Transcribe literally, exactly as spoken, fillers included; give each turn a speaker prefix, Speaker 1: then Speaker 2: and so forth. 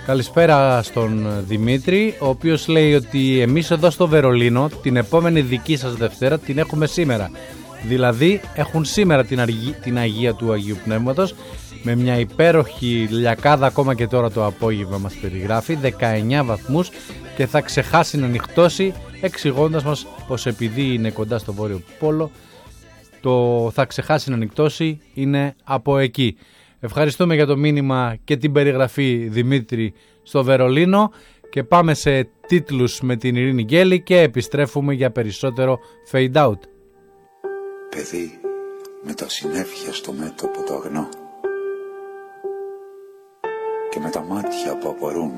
Speaker 1: Καλησπέρα στον Δημήτρη, ο οποίος λέει ότι εμείς εδώ στο Βερολίνο την επόμενη δική σας Δευτέρα την έχουμε σήμερα. Δηλαδή έχουν σήμερα την, αργή, την Αγία του Αγίου Πνεύματος, με μια υπέροχη λιακάδα, ακόμα και τώρα το απόγευμα μας περιγράφει, δεκαεννιά βαθμούς, και θα ξεχάσει να νυχτώσει, εξηγώντας μας πως επειδή είναι κοντά στο Βόρειο Πόλο, το θα ξεχάσει να νυχτώσει είναι από εκεί. Ευχαριστούμε για το μήνυμα και την περιγραφή, Δημήτρη, στο Βερολίνο, και πάμε σε τίτλους με την Ειρήνη Γκέλη και επιστρέφουμε για περισσότερο Fade Out.
Speaker 2: Παιδί με τα συννέφια στο μέτωπο το αγνό και με τα μάτια που απορούν